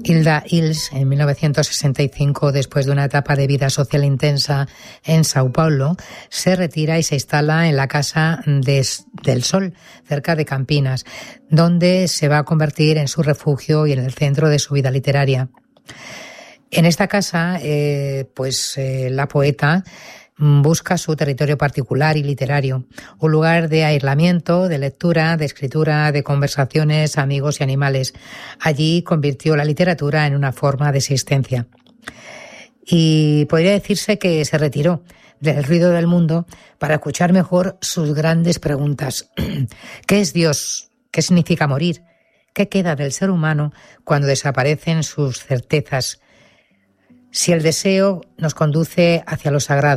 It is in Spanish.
Hilda Ilse, en 1965, después de una etapa de vida social intensa en Sao Paulo, se retira y se instala en la Casa del Sol, cerca de Campinas, donde se va a convertir en su refugio y en el centro de su vida literaria. En esta casa, la poeta busca su territorio particular y literario, un lugar de aislamiento, de lectura, de escritura, de conversaciones, amigos y animales. Allí convirtió la literatura en una forma de existencia. Y podría decirse que se retiró del ruido del mundo para escuchar mejor sus grandes preguntas. ¿Qué es Dios? ¿Qué significa morir? ¿Qué queda del ser humano cuando desaparecen sus certezas? Si el deseo nos conduce hacia lo sagrado,